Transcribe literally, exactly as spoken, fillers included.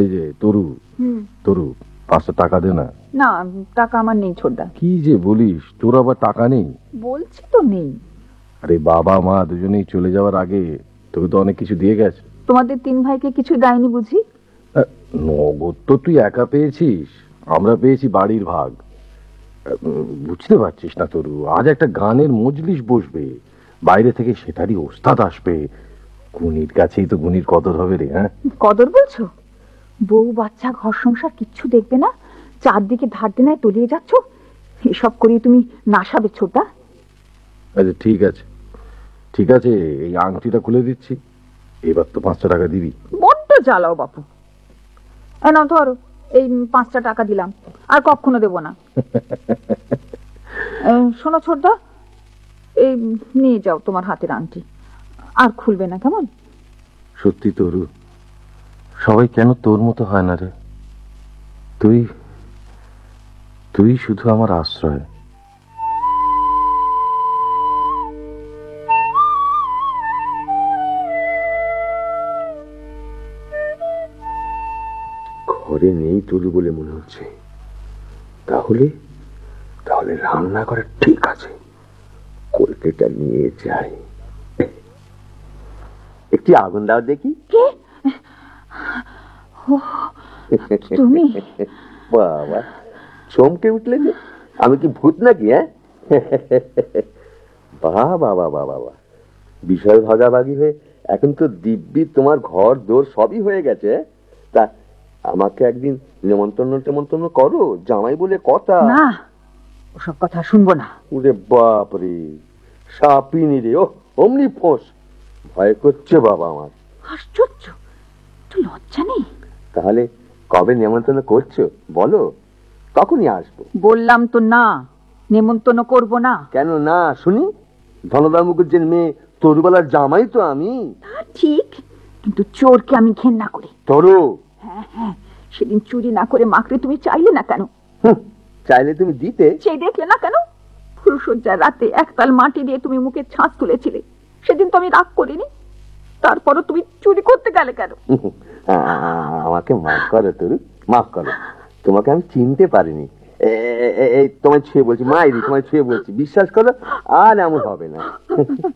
এই যে তরু, তরু পাঁচটা টাকা দে না। না টাকা আমার নেই ছোটদা। কি যে বলিস, তোর আবার টাকা নেই? বলছি তো নেই। আরে বাবা মা দুজনেই চলে যাওয়ার আগে তোকে তো অনেক কিছু দিয়ে গেছে। তোমাদের তিন ভাইকে কিছু দেয়নি বুঝি? নগদ তো তুই একা পেয়েছিস, আমরা পেয়েছি বাড়ির ভাগ। বুঝতে পারছিস না তরু, আজ একটা গানের মজলিস বসবে, বাইরে থেকে সেটারই ওস্তাদ আসবে। গুণীর কাছেই তো গুণীর কদর হবে রে। হ্যাঁ কদর বলছো? বউ বাচ্চা ঘর সংসার কিচ্ছু দেখবে না, চারদিকে ধার দেনায় তলিয়ে যাচ্ছ, এসব করিয়ে তুমি নাশাবে ছোটা? আচ্ছা ঠিক আছে, ঠিক আছে, এই আংটিটা খুলে দিচ্ছি, এবার তো পাঁচটা টাকা দিবি। বড্ড জ্বালাও বাপু। না ধরো, এই পাঁচটা টাকা দিলাম, আর কখনো দেবো না। শোনো ছোটদা, এই নিয়ে যাও তোমার হাতের আংটি, আর খুলবে না কেমন? সত্যি তরু, সবাই কেন তোর মতো হয় না রে? তুই তুই শুধু আমার আশ্রয়। ঘরে নেই তরু বলে মনে হচ্ছে, তাহলে তাহলে রান্না করে ঠিক আছে, কলকেটা নিয়ে যাই। একটি আগুন দাও দেখি। তুমি? বাবা চমকে উঠলে যে, আমি কি ভূত নাকি? হ্যাঁ বাবা বাবা বাবা, বিষয় ভাগাভাগি হয়ে এখন তো দিব্যি তোমার ঘর দোর সবই হয়ে গেছে। তা আমাকে একদিন নেমন্তন্ন টেমন্তন্ন করো, জামাই বলে কথা। না, ওসব কথা শুনবো না। ওরে বাপরে, সাপিনি রে, ও অমনি ফোঁস, ভয় করছে বাবা আমার। আশ্চর্য, তো লজ্জা নেই? তাহলে কবে নেমন্তন্ন করছো বলো, তখনই আসবো। বললাম তো না, নেমন্তন্ন করবো না। কেন না শুনি? ধনদার মুখুজ্জের মেয়ে তরুবালার জামাই তো আমি। ঠিক, কিন্তু চোরকে আমি ঘেন্না করি। তরু, হ্যাঁ হ্যাঁ, সেদিন চুরি না করে মাকড়ে তুমি চাইলে না কেন? চাইলে তুমি দিতে। সেই দেখলে না কেন, ফুলসজ্জার রাতে একতাল মাটি দিয়ে তুমি মুখে ছাঁচ তুলেছিলে, সেদিন তো আমি রাগ করিনি, তারপরও তুমি চুরি করতে গেলে কেন? আমাকে মাফ করো তরু, মাফ করো, তোমাকে আমি চিনতে পারিনি। এই তোমায় ছুঁয়ে বলছি, মাইরি তোমায় ছুঁয়ে বলছি, বিশ্বাস করো আর এমন হবে না।